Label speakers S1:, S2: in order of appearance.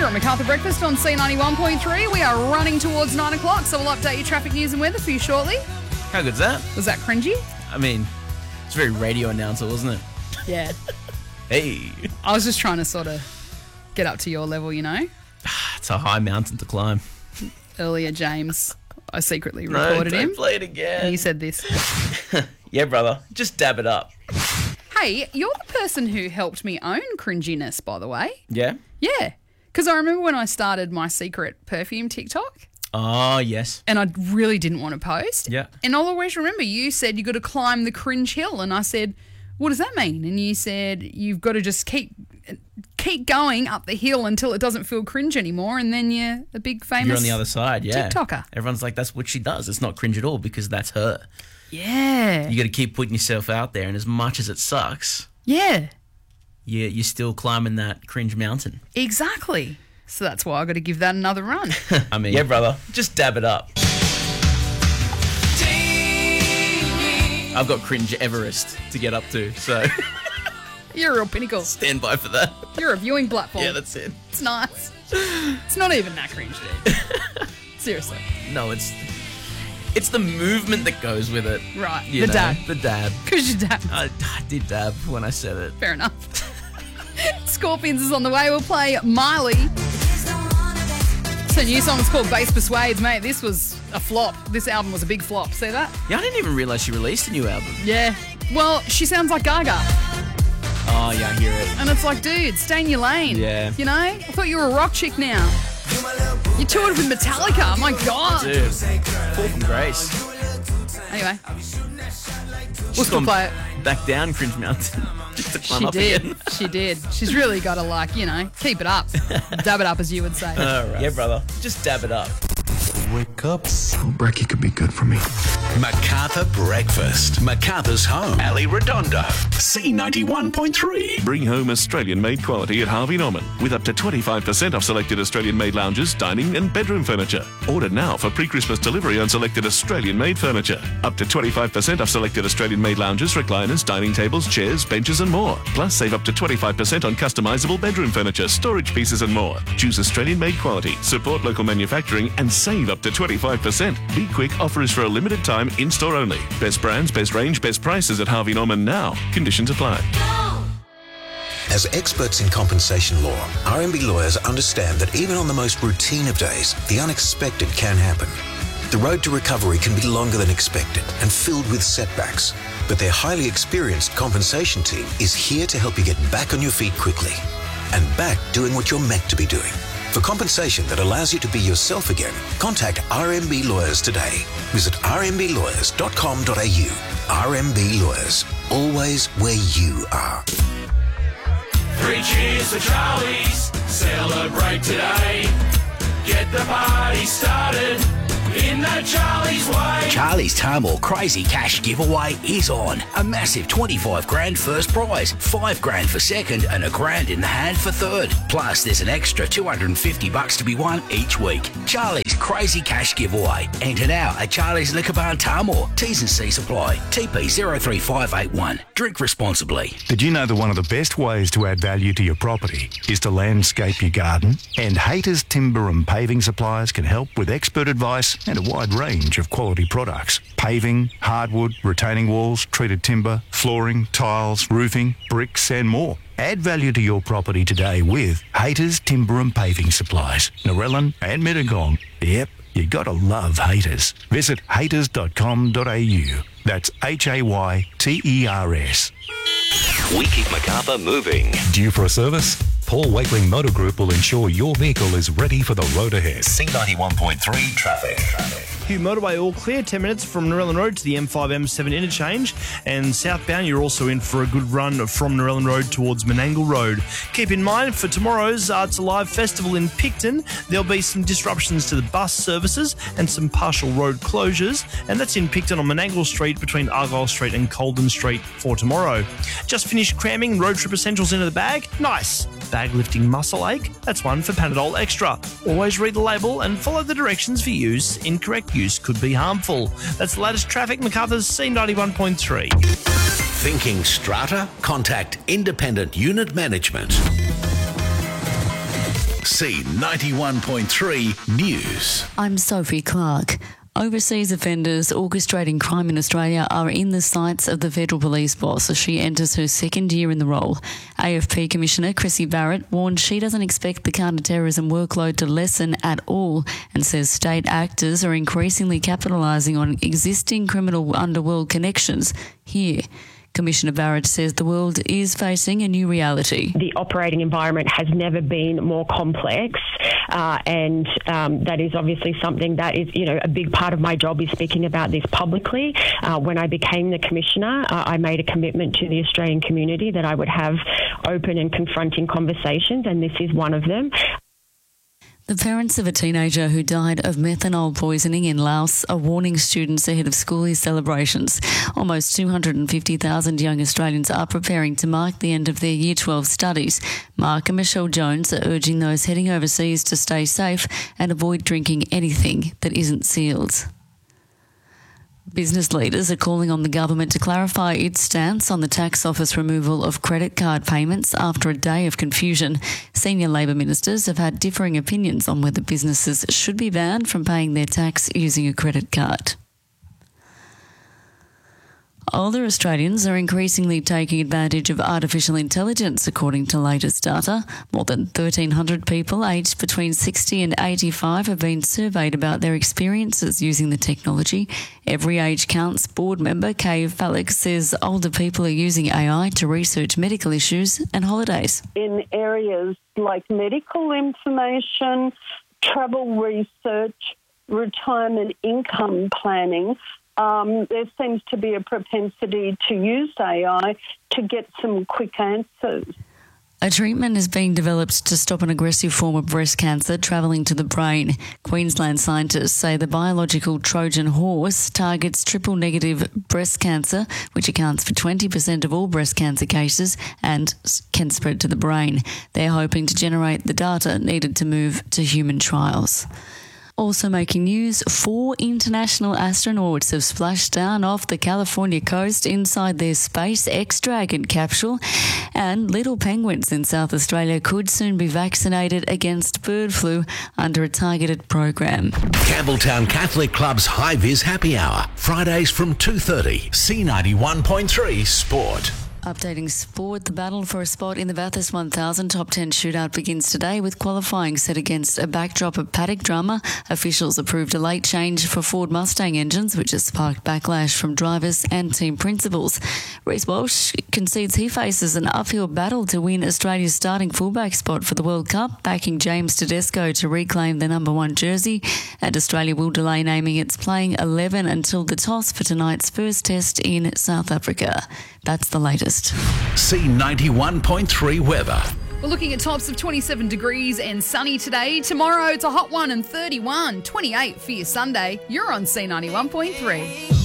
S1: You're at Macarthur Breakfast on C91.3. We are running towards 9 o'clock, so we'll update your traffic news and weather for you shortly.
S2: How good's that?
S1: Was that cringy?
S2: I mean, it's very radio announcer, wasn't it?
S1: Yeah.
S2: Hey.
S1: I was just trying to sort of get up to your level, you know?
S2: It's a high mountain to climb.
S1: Earlier, James, I secretly recorded him.
S2: Don't play it again.
S1: And he said this.
S2: Yeah, brother. Just dab it up.
S1: Hey, you're the person who helped me own cringiness, by the way.
S2: Yeah?
S1: Yeah. Because I remember when I started my secret perfume TikTok.
S2: Oh, yes.
S1: And I really didn't want to post.
S2: Yeah.
S1: And I'll always remember you said you got to climb the cringe hill. And I said, what does that mean? And you said you've got to just keep going up the hill until it doesn't feel cringe anymore. And then you're a big famous
S2: You're on the other side, yeah.
S1: TikToker.
S2: Everyone's like, that's what she does. It's not cringe at all because that's her.
S1: Yeah.
S2: You got to keep putting yourself out there. And as much as it sucks,
S1: Yeah.
S2: you're still climbing that cringe mountain.
S1: Exactly. So that's why I got to give that another run.
S2: I mean, yeah, brother. Just dab it up. I've got cringe Everest to get up to, so
S1: You're a real pinnacle.
S2: stand by for that.
S1: You're a viewing platform.
S2: Yeah, that's it.
S1: It's nice. It's not even that cringe, dude. Seriously.
S2: No, it's the movement that goes with it.
S1: Right.
S2: You know,
S1: dab.
S2: The dab.
S1: Because you dab.
S2: I did dab when I said it.
S1: Fair enough. Scorpions is on the way. We'll play Miley. So new song's called Bass Persuades, mate. This was a flop. This album was a big flop. See that?
S2: Yeah, I didn't even realise she released a new album.
S1: Yeah. Well, she sounds like Gaga.
S2: Oh, yeah, I hear it.
S1: And it's like, dude, stay in your lane.
S2: Yeah.
S1: You know? I thought you were a rock chick now. You toured with Metallica. My God.
S2: Dude, fall from grace.
S1: Anyway. We'll
S2: She's
S1: still
S2: gone
S1: play it.
S2: back down Cringe Mountain just to climb
S1: She
S2: up
S1: did.
S2: again.
S1: She did. She's really got to, like, you know, keep it up. Dab it up, as you would say.
S2: All right. Yeah, brother. Just dab it up.
S3: Wake up. Brekkie could be good for me.
S4: Macarthur Breakfast. Macarthur's home. Ali Redondo. C91.3.
S5: Bring home Australian-made quality at Harvey Norman with up to 25% off selected Australian-made lounges, dining and bedroom furniture. Order now for pre-Christmas delivery on selected Australian-made furniture. Up to 25% off selected Australian-made lounges, recliners, dining tables, chairs, benches and more. Plus, save up to 25% on customisable bedroom furniture, storage pieces and more. Choose Australian-made quality, support local manufacturing and save up to 25%. Be quick, offer is for a limited time, in-store only. Best brands, best range, best prices at Harvey Norman now. Conditions apply.
S4: As experts in compensation law, RMB lawyers understand that even on the most routine of days, the unexpected can happen. The road to recovery can be longer than expected and filled with setbacks. But their highly experienced compensation team is here to help you get back on your feet quickly and back doing what you're meant to be doing. For compensation that allows you to be yourself again, contact RMB Lawyers today. Visit rmblawyers.com.au. RMB Lawyers, always where you are.
S6: 3 cheers for Charlie's, celebrate today. Get the party started in the Charlie's way.
S7: Charlie's Tamworth Crazy Cash giveaway is on. A massive 25 grand first prize, 5 grand for second and $1,000 in the hand for third. Plus there's an extra $250 to be won each week. Charlie's Crazy Cash giveaway. Enter now at Charlie's Liquor Bar Tamworth. T's and C's apply. TP 03581. Drink responsibly.
S3: Did you know that one of the best ways to add value to your property is to landscape your garden? And Haters Timber and Paving Supplies can help with expert advice and a wide range of quality products. Paving, hardwood, retaining walls, treated timber, flooring, tiles, roofing, bricks and more. Add value to your property today with Haters Timber and Paving Supplies, Narellan and Mittagong. Yep, you gotta love Haters. Visit haters.com.au. That's HAYTERS.
S8: We keep Macarthur moving.
S9: Due for a service? Paul Wakeling Motor Group will ensure your vehicle is ready for the road ahead.
S8: C91.3 traffic.
S10: Hugh Motorway all clear, 10 minutes from Narellan Road to the M5-M7 interchange, and southbound you're also in for a good run from Narellan Road towards Menangle Road. Keep in mind for tomorrow's Arts Alive Festival in Picton, there'll be some disruptions to the bus services and some partial road closures, and that's in Picton on Menangle Street between Argyle Street and Colden Street for tomorrow. Just finished cramming road trip essentials into the bag? Nice! Bag lifting muscle ache? That's one for Panadol Extra. Always read the label and follow the directions for use. Incorrect use could be harmful. That's the latest traffic, Macarthur's C91.3.
S4: Thinking strata? Contact Independent Unit Management.
S7: C91.3 News.
S11: I'm Sophie Clark. Overseas offenders orchestrating crime in Australia are in the sights of the federal police boss as she enters her second year in the role. AFP Commissioner Chrissy Barrett warned she doesn't expect the counter-terrorism workload to lessen at all and says state actors are increasingly capitalising on existing criminal underworld connections here. Commissioner Barrett says the world is facing a new reality.
S12: The operating environment has never been more complex, and that is obviously something that is, a big part of my job is speaking about this publicly. When I became the Commissioner, I made a commitment to the Australian community that I would have open and confronting conversations, and this is one of them.
S11: The parents of a teenager who died of methanol poisoning in Laos are warning students ahead of school year celebrations. Almost 250,000 young Australians are preparing to mark the end of their Year 12 studies. Mark and Michelle Jones are urging those heading overseas to stay safe and avoid drinking anything that isn't sealed. Business leaders are calling on the government to clarify its stance on the tax office removal of credit card payments after a day of confusion. Senior Labor ministers have had differing opinions on whether businesses should be banned from paying their tax using a credit card. Older Australians are increasingly taking advantage of artificial intelligence, according to latest data. More than 1,300 people aged between 60 and 85 have been surveyed about their experiences using the technology. Every Age Counts board member Kay Fallick says older people are using AI to research medical issues and holidays.
S13: In areas like medical information, travel research, retirement income planning, there seems to be a propensity to use AI to get some quick answers.
S11: A treatment is being developed to stop an aggressive form of breast cancer travelling to the brain. Queensland scientists say the biological Trojan horse targets triple-negative breast cancer, which accounts for 20% of all breast cancer cases and can spread to the brain. They're hoping to generate the data needed to move to human trials. Also making news, 4 international astronauts have splashed down off the California coast inside their SpaceX Dragon capsule, and little penguins in South Australia could soon be vaccinated against bird flu under a targeted program.
S7: Campbelltown Catholic Club's High Vis Happy Hour, Fridays from 2:30, C91.3 Sport.
S11: Updating sport, the battle for a spot in the Bathurst 1000 Top 10 shootout begins today with qualifying set against a backdrop of paddock drama. Officials approved a late change for Ford Mustang engines, which has sparked backlash from drivers and team principals. Reece Walsh concedes he faces an uphill battle to win Australia's starting fullback spot for the World Cup, backing James Tedesco to reclaim the number 1 jersey, and Australia will delay naming its playing 11 until the toss for tonight's first test in South Africa. That's the latest.
S7: C91.3 weather.
S1: We're looking at tops of 27 degrees and sunny today. Tomorrow it's a hot one and 31, 28 for your Sunday. You're on C91.3.